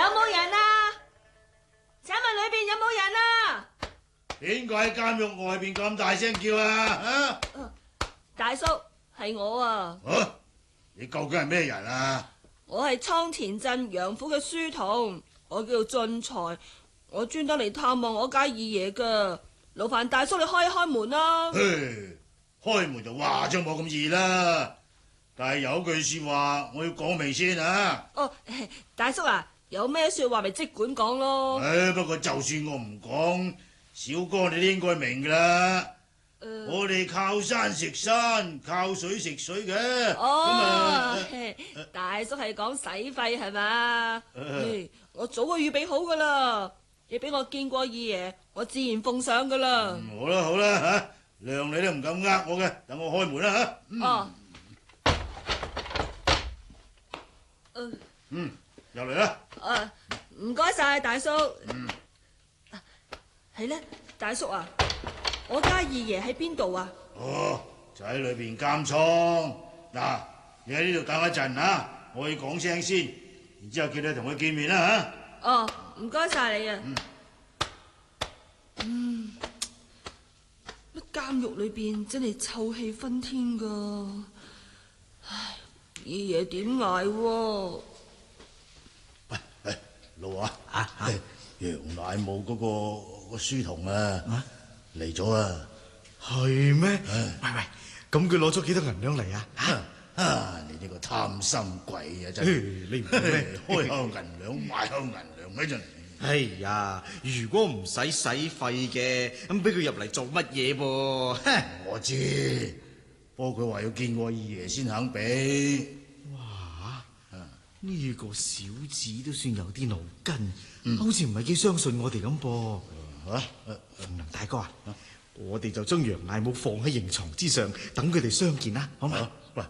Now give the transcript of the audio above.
有冇人啊？請問裏邊有冇人啊？ 邊個喺監獄外邊咁大聲叫啊？ 大叔，係我啊！ 你究竟係咩人啊？ 我係倉田鎮楊府嘅書童，我叫做俊才，我專登嚟探望我家二爺噶。勞煩大叔你開一開門啦。 開門就話咗冇咁易啦，但係有句說話我要講明先啊。 大叔啊，有咩說話咪即管講咯。 不過就算我唔講，小哥你都應該明噶啦。我哋靠山食山，靠水食水嘅。 大叔係講使費係嘛？我早就預備好噶啦，你俾我見過二爺，我自然奉上噶啦。 好啦好啦吓，諒你都唔敢呃我嘅，等我開門啦吓。入嚟啦。 唔該晒大叔。係咧，大叔啊，我家二爺喺邊度啊？ 就喺裏邊監倉。嗱，你喺呢度等一陣啊，我要講聲先，然之後叫你同佢見面啦吓。 唔該晒你啊。乜監獄裏邊真係臭氣熏天噶，唉，二爺點捱喎？ 喂，老華楊乃武嗰個書童啊嚟咗啊。 係咩？喂，咁佢攞咗幾多銀兩嚟啊？ 你呢個貪心鬼啊，真係你唔明咩？ 開口銀兩，賣口銀兩喺真。 哎呀，如果唔使費嘅，咁俾佢入嚟做乜嘢噃？ 我知，不過佢話要見我二爺先肯俾。 哇，呢個小子都算有啲腦筋，好似唔係幾相信我哋咁噃。鳳良大哥啊，我哋就將楊乃武放喺刑床之上，等佢哋相見啦，好嘛？